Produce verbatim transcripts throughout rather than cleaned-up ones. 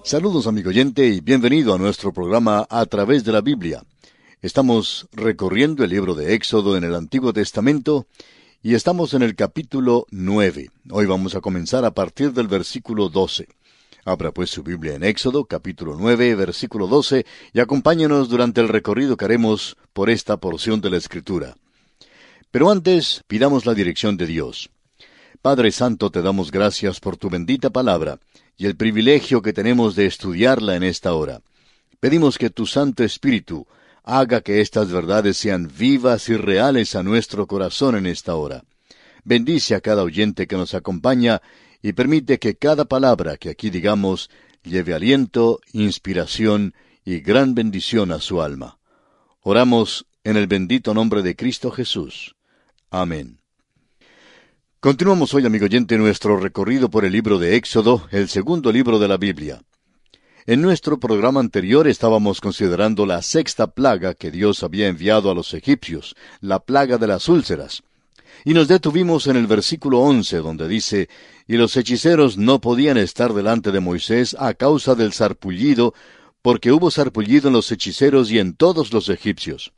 Saludos, amigo oyente, y bienvenido a nuestro programa A Través de la Biblia. Estamos recorriendo el libro de Éxodo en el Antiguo Testamento y estamos en el capítulo nueve. Hoy vamos a comenzar a partir del versículo doce. Abra pues su Biblia en Éxodo, capítulo nueve, versículo doce, y acompáñenos durante el recorrido que haremos por esta porción de la Escritura. Pero antes, pidamos la dirección de Dios. Padre Santo, te damos gracias por tu bendita palabra y el privilegio que tenemos de estudiarla en esta hora. Pedimos que tu Santo Espíritu haga que estas verdades sean vivas y reales a nuestro corazón en esta hora. Bendice a cada oyente que nos acompaña y permite que cada palabra que aquí digamos lleve aliento, inspiración y gran bendición a su alma. Oramos en el bendito nombre de Cristo Jesús. Amén. Continuamos hoy, amigo oyente, nuestro recorrido por el libro de Éxodo, el segundo libro de la Biblia. En nuestro programa anterior estábamos considerando la sexta plaga que Dios había enviado a los egipcios, la plaga de las úlceras. Y nos detuvimos en el versículo once, donde dice, «Y los hechiceros no podían estar delante de Moisés a causa del sarpullido, porque hubo sarpullido en los hechiceros y en todos los egipcios».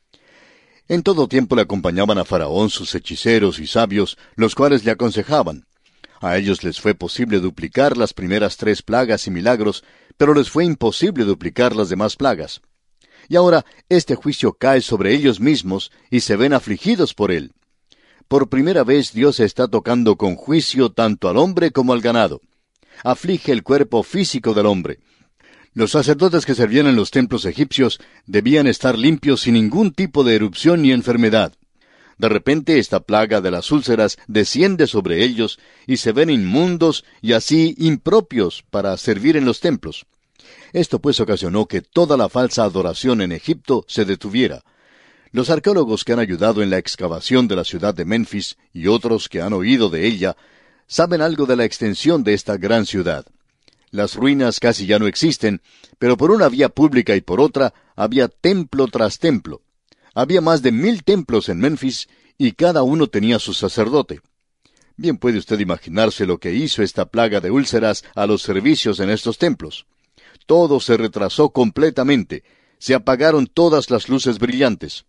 En todo tiempo le acompañaban a Faraón sus hechiceros y sabios, los cuales le aconsejaban. A ellos les fue posible duplicar las primeras tres plagas y milagros, pero les fue imposible duplicar las demás plagas. Y ahora este juicio cae sobre ellos mismos y se ven afligidos por él. Por primera vez Dios está tocando con juicio tanto al hombre como al ganado. Aflige el cuerpo físico del hombre. Los sacerdotes que servían en los templos egipcios debían estar limpios sin ningún tipo de erupción ni enfermedad. De repente esta plaga de las úlceras desciende sobre ellos y se ven inmundos y así impropios para servir en los templos. Esto pues ocasionó que toda la falsa adoración en Egipto se detuviera. Los arqueólogos que han ayudado en la excavación de la ciudad de Memphis y otros que han oído de ella saben algo de la extensión de esta gran ciudad. Las ruinas casi ya no existen, pero por una vía pública y por otra había templo tras templo. Había más de mil templos en Memphis y cada uno tenía su sacerdote. Bien puede usted imaginarse lo que hizo esta plaga de úlceras a los servicios en estos templos. Todo se retrasó completamente. Se apagaron todas las luces brillantes.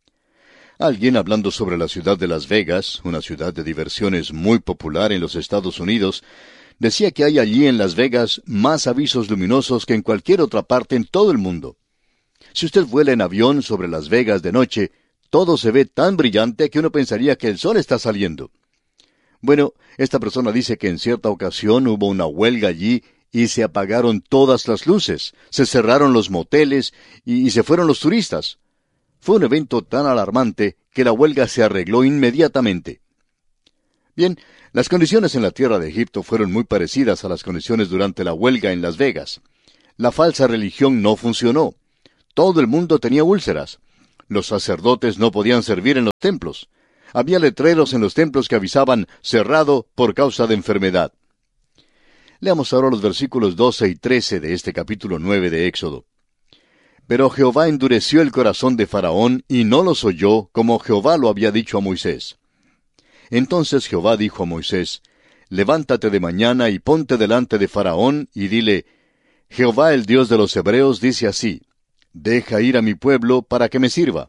Alguien hablando sobre la ciudad de Las Vegas, una ciudad de diversiones muy popular en los Estados Unidos, decía que hay allí en Las Vegas más avisos luminosos que en cualquier otra parte en todo el mundo. Si usted vuela en avión sobre Las Vegas de noche, todo se ve tan brillante que uno pensaría que el sol está saliendo. Bueno, esta persona dice que en cierta ocasión hubo una huelga allí y se apagaron todas las luces, se cerraron los moteles y, y se fueron los turistas. Fue un evento tan alarmante que la huelga se arregló inmediatamente. Bien, las condiciones en la tierra de Egipto fueron muy parecidas a las condiciones durante la huelga en Las Vegas. La falsa religión no funcionó. Todo el mundo tenía úlceras. Los sacerdotes no podían servir en los templos. Había letreros en los templos que avisaban cerrado por causa de enfermedad. Leamos ahora los versículos doce y trece de este capítulo nueve de Éxodo. Pero Jehová endureció el corazón de Faraón y no los oyó, como Jehová lo había dicho a Moisés. Entonces Jehová dijo a Moisés, «Levántate de mañana y ponte delante de Faraón, y dile, Jehová el Dios de los Hebreos dice así, deja ir a mi pueblo para que me sirva».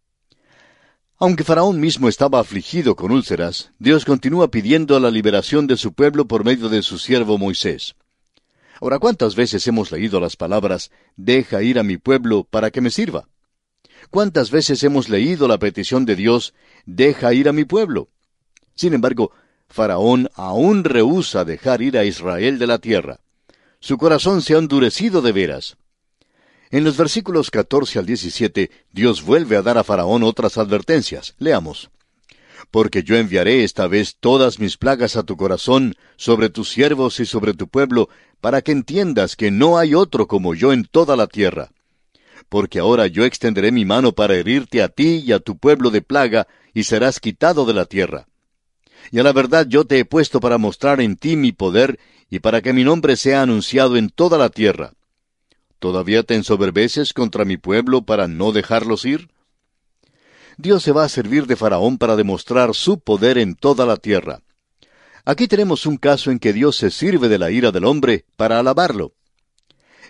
Aunque Faraón mismo estaba afligido con úlceras, Dios continúa pidiendo la liberación de su pueblo por medio de su siervo Moisés. Ahora, ¿cuántas veces hemos leído las palabras, deja ir a mi pueblo para que me sirva? ¿Cuántas veces hemos leído la petición de Dios, deja ir a mi pueblo? Sin embargo, Faraón aún rehúsa dejar ir a Israel de la tierra. Su corazón se ha endurecido de veras. En los versículos catorce al diecisiete, Dios vuelve a dar a Faraón otras advertencias. Leamos. Porque yo enviaré esta vez todas mis plagas a tu corazón, sobre tus siervos y sobre tu pueblo, para que entiendas que no hay otro como yo en toda la tierra. Porque ahora yo extenderé mi mano para herirte a ti y a tu pueblo de plaga, y serás quitado de la tierra. Y a la verdad yo te he puesto para mostrar en ti mi poder, y para que mi nombre sea anunciado en toda la tierra. ¿Todavía te ensoberbeces contra mi pueblo para no dejarlos ir? Dios se va a servir de Faraón para demostrar su poder en toda la tierra. Aquí tenemos un caso en que Dios se sirve de la ira del hombre para alabarlo.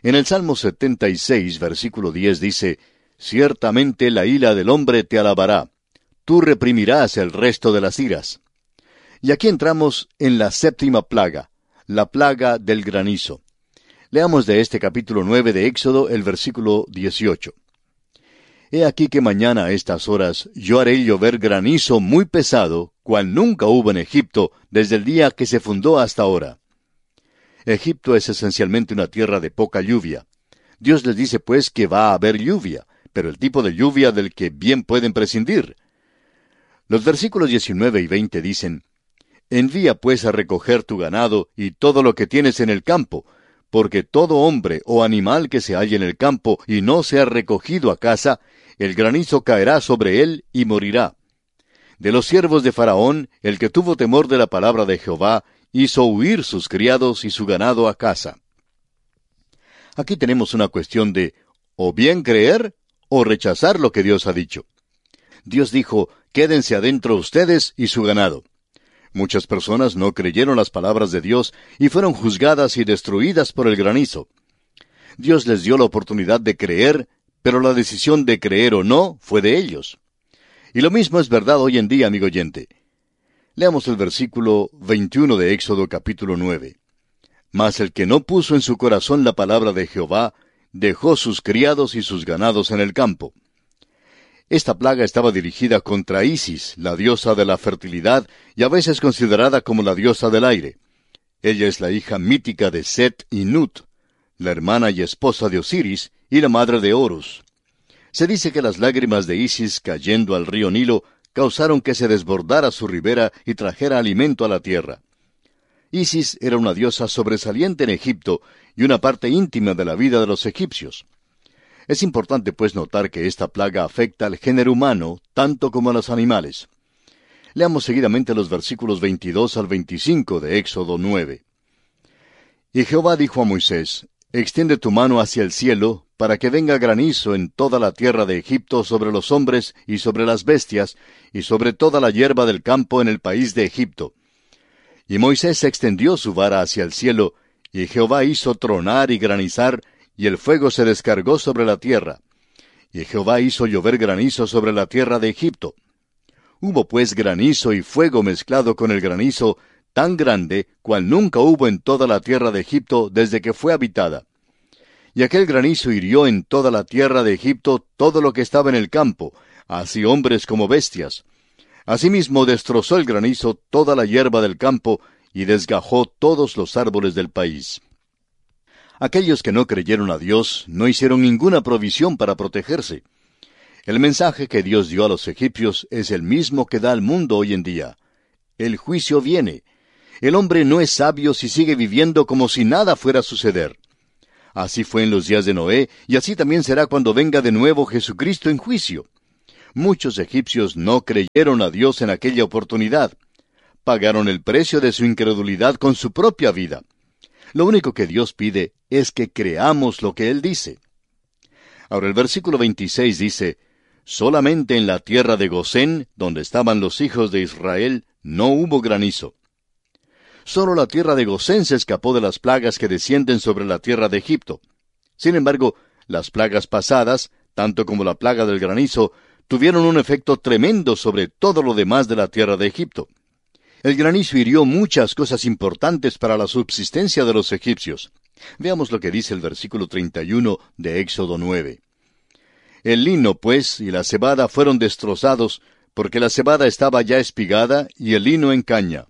En el Salmo setenta y seis, versículo diez dice, «Ciertamente la ira del hombre te alabará, tú reprimirás el resto de las iras». Y aquí entramos en la séptima plaga, la plaga del granizo. Leamos de este capítulo nueve de Éxodo el versículo dieciocho. «He aquí que mañana a estas horas yo haré llover granizo muy pesado, cual nunca hubo en Egipto desde el día que se fundó hasta ahora». Egipto es esencialmente una tierra de poca lluvia. Dios les dice pues que va a haber lluvia, pero el tipo de lluvia del que bien pueden prescindir. Los versículos diecinueve y veinte dicen, «Envía pues a recoger tu ganado y todo lo que tienes en el campo, porque todo hombre o animal que se halle en el campo y no sea recogido a casa, el granizo caerá sobre él y morirá. De los siervos de Faraón, el que tuvo temor de la palabra de Jehová, hizo huir sus criados y su ganado a casa». Aquí tenemos una cuestión de o bien creer o rechazar lo que Dios ha dicho. Dios dijo, «Quédense adentro ustedes y su ganado». Muchas personas no creyeron las palabras de Dios y fueron juzgadas y destruidas por el granizo. Dios les dio la oportunidad de creer, pero la decisión de creer o no fue de ellos. Y lo mismo es verdad hoy en día, amigo oyente. Leamos el versículo veintiuno de Éxodo capítulo nueve. «Mas el que no puso en su corazón la palabra de Jehová, dejó sus criados y sus ganados en el campo». Esta plaga estaba dirigida contra Isis, la diosa de la fertilidad, y a veces considerada como la diosa del aire. Ella es la hija mítica de Set y Nut, la hermana y esposa de Osiris, y la madre de Horus. Se dice que las lágrimas de Isis cayendo al río Nilo causaron que se desbordara su ribera y trajera alimento a la tierra. Isis era una diosa sobresaliente en Egipto y una parte íntima de la vida de los egipcios. Es importante pues notar que esta plaga afecta al género humano tanto como a los animales. Leamos seguidamente los versículos veintidós al veinticinco de Éxodo nueve. «Y Jehová dijo a Moisés, extiende tu mano hacia el cielo, para que venga granizo en toda la tierra de Egipto sobre los hombres y sobre las bestias, y sobre toda la hierba del campo en el país de Egipto. Y Moisés extendió su vara hacia el cielo, y Jehová hizo tronar y granizar, y el fuego se descargó sobre la tierra. Y Jehová hizo llover granizo sobre la tierra de Egipto. Hubo pues granizo y fuego mezclado con el granizo, tan grande, cual nunca hubo en toda la tierra de Egipto desde que fue habitada. Y aquel granizo hirió en toda la tierra de Egipto todo lo que estaba en el campo, así hombres como bestias. Asimismo destrozó el granizo toda la hierba del campo, y desgajó todos los árboles del país». Aquellos que no creyeron a Dios no hicieron ninguna provisión para protegerse. El mensaje que Dios dio a los egipcios es el mismo que da al mundo hoy en día. El juicio viene. El hombre no es sabio si sigue viviendo como si nada fuera a suceder. Así fue en los días de Noé, y así también será cuando venga de nuevo Jesucristo en juicio. Muchos egipcios no creyeron a Dios en aquella oportunidad. Pagaron el precio de su incredulidad con su propia vida. Lo único que Dios pide es que creamos lo que Él dice. Ahora el versículo veintiséis dice, «Solamente en la tierra de Gosén, donde estaban los hijos de Israel, no hubo granizo». Solo la tierra de Gosén se escapó de las plagas que descienden sobre la tierra de Egipto. Sin embargo, las plagas pasadas, tanto como la plaga del granizo, tuvieron un efecto tremendo sobre todo lo demás de la tierra de Egipto. El granizo hirió muchas cosas importantes para la subsistencia de los egipcios. Veamos lo que dice el versículo treinta y uno de Éxodo nueve. «El lino, pues, y la cebada fueron destrozados, porque la cebada estaba ya espigada y el lino en caña».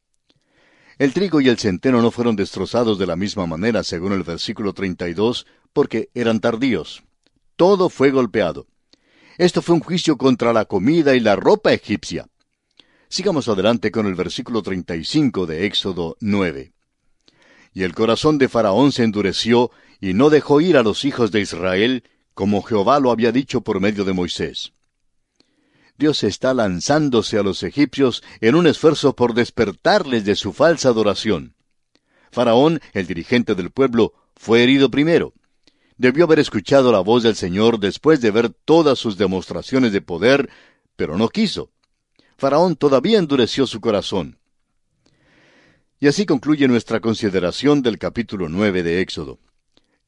El trigo y el centeno no fueron destrozados de la misma manera, según el versículo treinta y dos, porque eran tardíos. Todo fue golpeado. Esto fue un juicio contra la comida y la ropa egipcia. Sigamos adelante con el versículo treinta y cinco de Éxodo nueve. «Y el corazón de Faraón se endureció, y no dejó ir a los hijos de Israel, como Jehová lo había dicho por medio de Moisés». Dios está lanzándose a los egipcios en un esfuerzo por despertarles de su falsa adoración. Faraón, el dirigente del pueblo, fue herido primero. Debió haber escuchado la voz del Señor después de ver todas sus demostraciones de poder, pero no quiso. Faraón todavía endureció su corazón. Y así concluye nuestra consideración del capítulo nueve de Éxodo.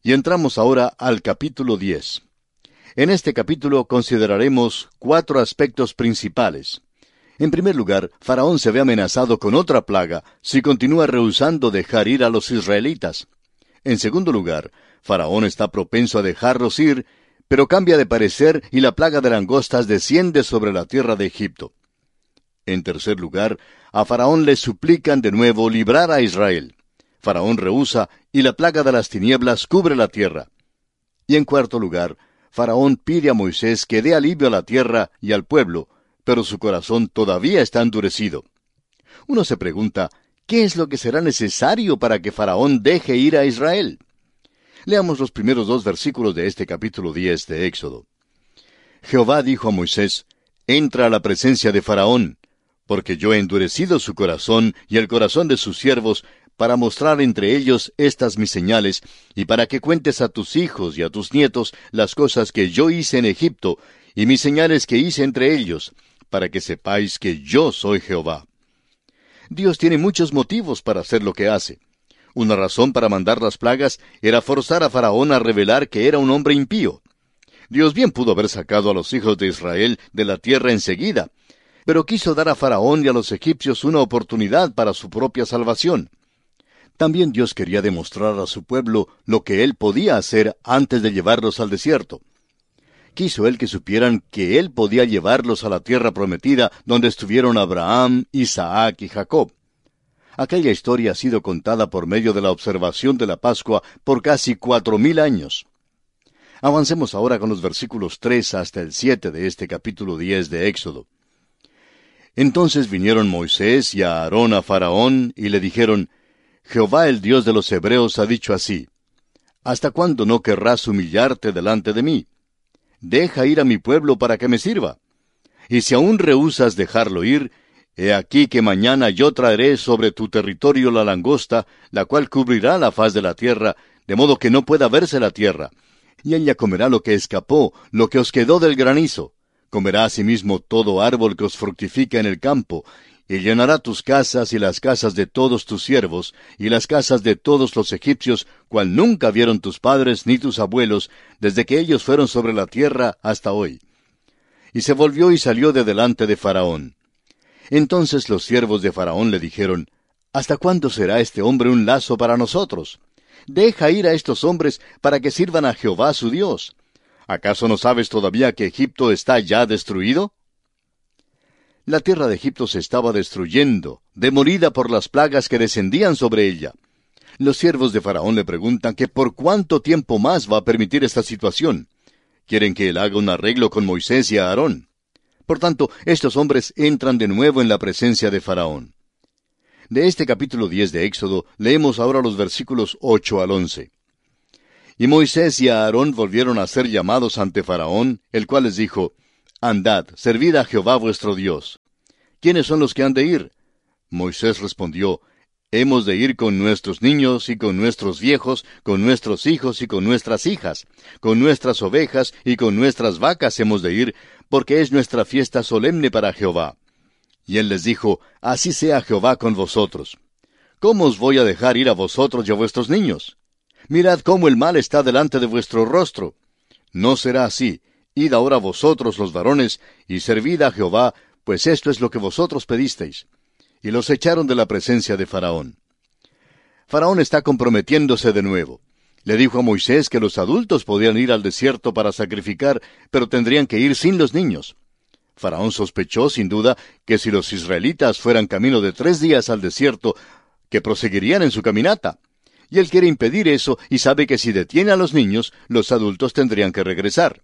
Y entramos ahora al capítulo diez. En este capítulo consideraremos cuatro aspectos principales. En primer lugar, Faraón se ve amenazado con otra plaga si continúa rehusando dejar ir a los israelitas. En segundo lugar, Faraón está propenso a dejarlos ir, pero cambia de parecer y la plaga de langostas desciende sobre la tierra de Egipto. En tercer lugar, a Faraón le suplican de nuevo librar a Israel. Faraón rehúsa y la plaga de las tinieblas cubre la tierra. Y en cuarto lugar, Faraón pide a Moisés que dé alivio a la tierra y al pueblo, pero su corazón todavía está endurecido. Uno se pregunta, ¿qué es lo que será necesario para que Faraón deje ir a Israel? Leamos los primeros dos versículos de este capítulo diez de Éxodo. Jehová dijo a Moisés, entra a la presencia de Faraón, porque yo he endurecido su corazón y el corazón de sus siervos, para mostrar entre ellos estas mis señales, y para que cuentes a tus hijos y a tus nietos las cosas que yo hice en Egipto, y mis señales que hice entre ellos, para que sepáis que yo soy Jehová. Dios tiene muchos motivos para hacer lo que hace. Una razón para mandar las plagas era forzar a Faraón a revelar que era un hombre impío. Dios bien pudo haber sacado a los hijos de Israel de la tierra enseguida, pero quiso dar a Faraón y a los egipcios una oportunidad para su propia salvación. También Dios quería demostrar a su pueblo lo que Él podía hacer antes de llevarlos al desierto. Quiso Él que supieran que Él podía llevarlos a la tierra prometida donde estuvieron Abraham, Isaac y Jacob. Aquella historia ha sido contada por medio de la observación de la Pascua por casi cuatro mil años. Avancemos ahora con los versículos tres hasta el siete de este capítulo diez de Éxodo. Entonces vinieron Moisés y Aarón a Faraón y le dijeron, Jehová el Dios de los Hebreos ha dicho así, ¿hasta cuándo no querrás humillarte delante de mí? Deja ir a mi pueblo para que me sirva. Y si aún rehusas dejarlo ir, he aquí que mañana yo traeré sobre tu territorio la langosta, la cual cubrirá la faz de la tierra, de modo que no pueda verse la tierra. Y ella comerá lo que escapó, lo que os quedó del granizo. Comerá asimismo todo árbol que os fructifica en el campo, y llenará tus casas y las casas de todos tus siervos, y las casas de todos los egipcios, cual nunca vieron tus padres ni tus abuelos, desde que ellos fueron sobre la tierra hasta hoy. Y se volvió y salió de delante de Faraón. Entonces los siervos de Faraón le dijeron, ¿hasta cuándo será este hombre un lazo para nosotros? Deja ir a estos hombres para que sirvan a Jehová su Dios. ¿Acaso no sabes todavía que Egipto está ya destruido? La tierra de Egipto se estaba destruyendo, demolida por las plagas que descendían sobre ella. Los siervos de Faraón le preguntan que por cuánto tiempo más va a permitir esta situación. Quieren que él haga un arreglo con Moisés y Aarón. Por tanto, estos hombres entran de nuevo en la presencia de Faraón. De este capítulo diez de Éxodo, leemos ahora los versículos ocho al once. Y Moisés y Aarón volvieron a ser llamados ante Faraón, el cual les dijo, Andad, servid a Jehová vuestro Dios. ¿Quiénes son los que han de ir? Moisés respondió, Hemos de ir con nuestros niños y con nuestros viejos, con nuestros hijos y con nuestras hijas, con nuestras ovejas y con nuestras vacas hemos de ir, porque es nuestra fiesta solemne para Jehová. Y él les dijo, Así sea Jehová con vosotros. ¿Cómo os voy a dejar ir a vosotros y a vuestros niños? Mirad cómo el mal está delante de vuestro rostro. No será así. Id ahora vosotros los varones, y servid a Jehová, pues esto es lo que vosotros pedisteis. Y los echaron de la presencia de Faraón. Faraón está comprometiéndose de nuevo. Le dijo a Moisés que los adultos podían ir al desierto para sacrificar, pero tendrían que ir sin los niños. Faraón sospechó, sin duda, que si los israelitas fueran camino de tres días al desierto, que proseguirían en su caminata. Y él quiere impedir eso y sabe que si detiene a los niños, los adultos tendrían que regresar.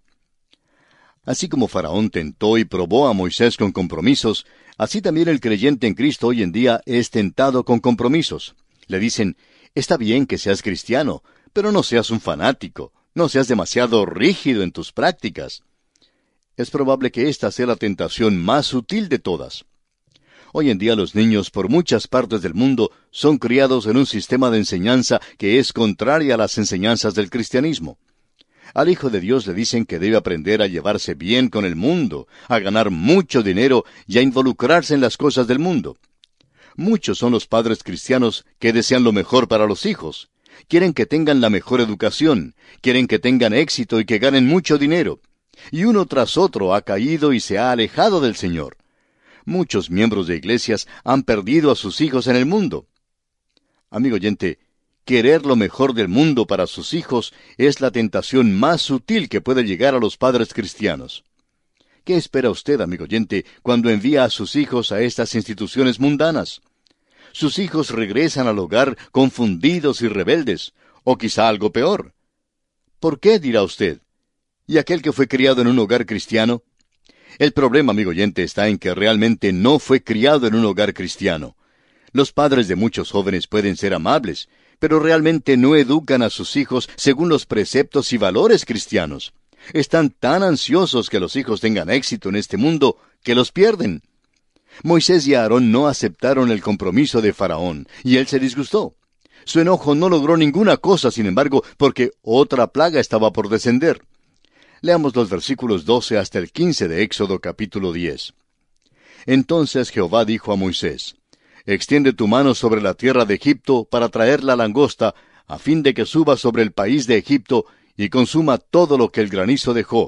Así como Faraón tentó y probó a Moisés con compromisos, así también el creyente en Cristo hoy en día es tentado con compromisos. Le dicen, está bien que seas cristiano, pero no seas un fanático, no seas demasiado rígido en tus prácticas. Es probable que esta sea la tentación más sutil de todas. Hoy en día los niños por muchas partes del mundo son criados en un sistema de enseñanza que es contraria a las enseñanzas del cristianismo. Al Hijo de Dios le dicen que debe aprender a llevarse bien con el mundo, a ganar mucho dinero y a involucrarse en las cosas del mundo. Muchos son los padres cristianos que desean lo mejor para los hijos, Quieren que tengan la mejor educación, quieren que tengan éxito y que ganen mucho dinero. Y uno tras otro ha caído y se ha alejado del Señor. Muchos miembros de iglesias han perdido a sus hijos en el mundo. Amigo oyente, querer lo mejor del mundo para sus hijos es la tentación más sutil que puede llegar a los padres cristianos. ¿Qué espera usted, amigo oyente, cuando envía a sus hijos a estas instituciones mundanas? Sus hijos regresan al hogar confundidos y rebeldes, o quizá algo peor. ¿Por qué, dirá usted? ¿Y aquel que fue criado en un hogar cristiano? El problema, amigo oyente, está en que realmente no fue criado en un hogar cristiano. Los padres de muchos jóvenes pueden ser amables, pero realmente no educan a sus hijos según los preceptos y valores cristianos. Están tan ansiosos que los hijos tengan éxito en este mundo que los pierden. Moisés y Aarón no aceptaron el compromiso de Faraón, y él se disgustó. Su enojo no logró ninguna cosa, sin embargo, porque otra plaga estaba por descender. Leamos los versículos doce hasta el quince de Éxodo capítulo diez. Entonces Jehová dijo a Moisés: Extiende tu mano sobre la tierra de Egipto para traer la langosta, a fin de que suba sobre el país de Egipto y consuma todo lo que el granizo dejó.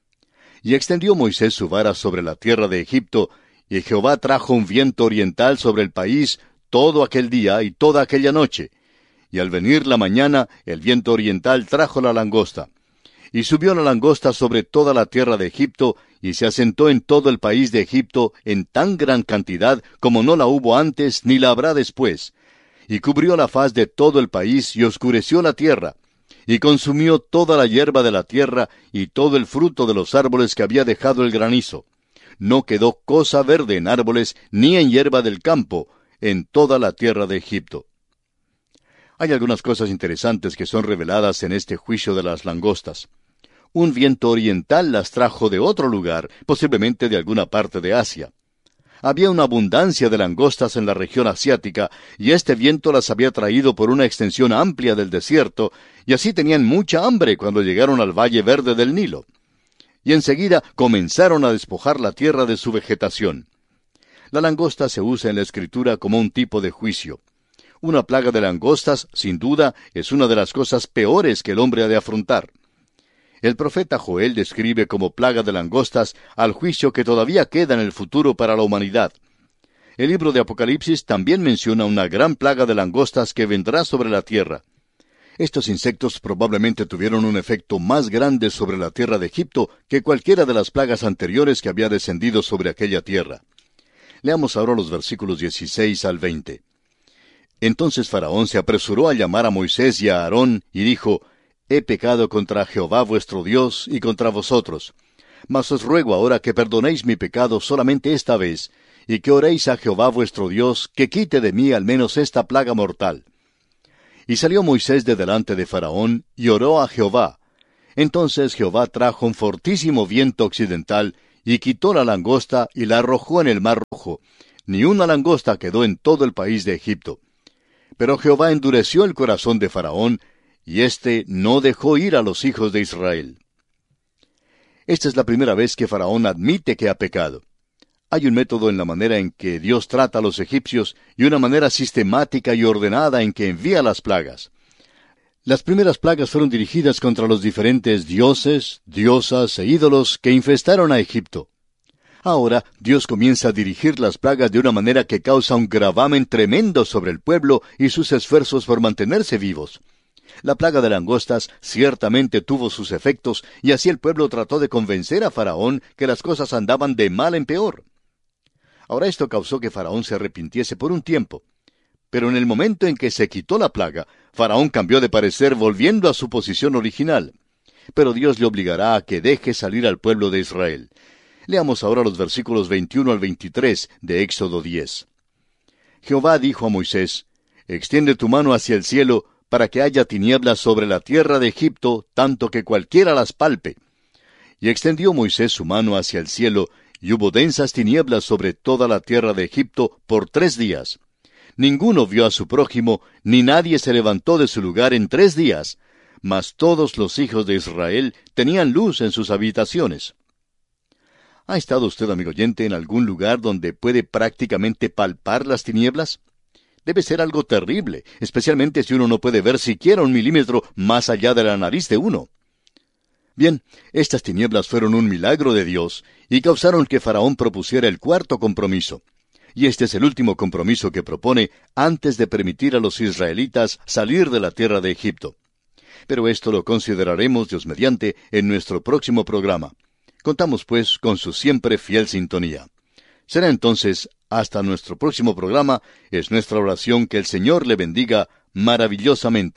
Y extendió Moisés su vara sobre la tierra de Egipto, y Jehová trajo un viento oriental sobre el país todo aquel día y toda aquella noche. Y al venir la mañana, el viento oriental trajo la langosta. Y subió la langosta sobre toda la tierra de Egipto, y se asentó en todo el país de Egipto en tan gran cantidad como no la hubo antes ni la habrá después. Y cubrió la faz de todo el país y oscureció la tierra. Y consumió toda la hierba de la tierra y todo el fruto de los árboles que había dejado el granizo. No quedó cosa verde en árboles ni en hierba del campo en toda la tierra de Egipto. Hay algunas cosas interesantes que son reveladas en este juicio de las langostas. Un viento oriental las trajo de otro lugar, posiblemente de alguna parte de Asia. Había una abundancia de langostas en la región asiática, y este viento las había traído por una extensión amplia del desierto, y así tenían mucha hambre cuando llegaron al Valle Verde del Nilo. Y enseguida comenzaron a despojar la tierra de su vegetación. La langosta se usa en la Escritura como un tipo de juicio. Una plaga de langostas, sin duda, es una de las cosas peores que el hombre ha de afrontar. El profeta Joel describe como plaga de langostas al juicio que todavía queda en el futuro para la humanidad. El libro de Apocalipsis también menciona una gran plaga de langostas que vendrá sobre la tierra. Estos insectos probablemente tuvieron un efecto más grande sobre la tierra de Egipto que cualquiera de las plagas anteriores que había descendido sobre aquella tierra. Leamos ahora los versículos dieciséis al veinte. Entonces Faraón se apresuró a llamar a Moisés y a Aarón, y dijo: He pecado contra Jehová vuestro Dios y contra vosotros. Mas os ruego ahora que perdonéis mi pecado solamente esta vez, y que oréis a Jehová vuestro Dios, que quite de mí al menos esta plaga mortal. Y salió Moisés de delante de Faraón, y oró a Jehová. Entonces Jehová trajo un fortísimo viento occidental, y quitó la langosta, y la arrojó en el mar Rojo. Ni una langosta quedó en todo el país de Egipto. Pero Jehová endureció el corazón de Faraón, y éste no dejó ir a los hijos de Israel. Esta es la primera vez que Faraón admite que ha pecado. Hay un método en la manera en que Dios trata a los egipcios y una manera sistemática y ordenada en que envía las plagas. Las primeras plagas fueron dirigidas contra los diferentes dioses, diosas e ídolos que infestaron a Egipto. Ahora Dios comienza a dirigir las plagas de una manera que causa un gravamen tremendo sobre el pueblo y sus esfuerzos por mantenerse vivos. La plaga de langostas ciertamente tuvo sus efectos, y así el pueblo trató de convencer a Faraón que las cosas andaban de mal en peor. Ahora esto causó que Faraón se arrepintiese por un tiempo. Pero en el momento en que se quitó la plaga, Faraón cambió de parecer volviendo a su posición original. Pero Dios le obligará a que deje salir al pueblo de Israel. Leamos ahora los versículos veintiuno al veintitrés de Éxodo diez. Jehová dijo a Moisés: Extiende tu mano hacia el cielo, para que haya tinieblas sobre la tierra de Egipto, tanto que cualquiera las palpe. Y extendió Moisés su mano hacia el cielo, y hubo densas tinieblas sobre toda la tierra de Egipto por tres días. Ninguno vio a su prójimo, ni nadie se levantó de su lugar en tres días, mas todos los hijos de Israel tenían luz en sus habitaciones. ¿Ha estado usted, amigo oyente, en algún lugar donde puede prácticamente palpar las tinieblas? debe ser algo terrible, especialmente si uno no puede ver siquiera un milímetro más allá de la nariz de uno. Bien, estas tinieblas fueron un milagro de Dios y causaron que Faraón propusiera el cuarto compromiso. Y este es el último compromiso que propone antes de permitir a los israelitas salir de la tierra de Egipto. Pero esto lo consideraremos, Dios mediante, en nuestro próximo programa. Contamos, pues, con su siempre fiel sintonía. Será entonces, hasta nuestro próximo programa, es nuestra oración que el Señor le bendiga maravillosamente.